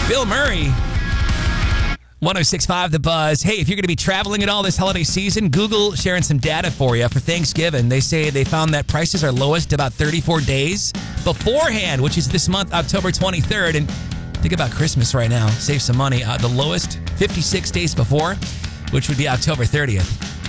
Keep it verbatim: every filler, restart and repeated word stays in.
Bill Murray. one oh six point five The Buzz. Hey, if you're going to be traveling at all this holiday season, Google sharing some data for you for Thanksgiving. They say they found that prices are lowest about thirty-four days beforehand, which is this month, October twenty-third. And think about Christmas right now. Save some money. Uh, the lowest, fifty-six days before, which would be October thirtieth.